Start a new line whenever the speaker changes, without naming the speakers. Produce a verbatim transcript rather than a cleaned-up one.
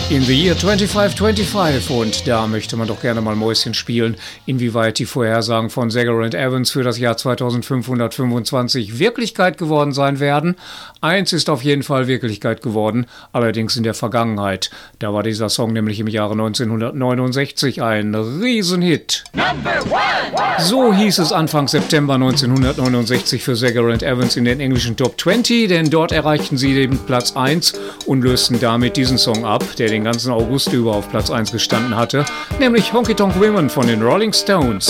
In the Year twenty-five twenty-five, und da möchte man doch gerne mal Mäuschen spielen, inwieweit die Vorhersagen von Sager and Evans für das Jahr zweitausendfünfhundertfünfundzwanzig Wirklichkeit geworden sein werden. Eins ist auf jeden Fall Wirklichkeit geworden, allerdings in der Vergangenheit. Da war dieser Song nämlich im Jahre neunzehnhundertneunundsechzig ein Riesenhit. Number one. So hieß es Anfang September neunzehnhundertneunundsechzig für Sager and Evans in den englischen Top zwanzig, denn dort erreichten sie den Platz eins und lösten damit diesen Song ab, der den ganzen August über auf Platz eins gestanden hatte, nämlich Honky Tonk Women von den Rolling Stones.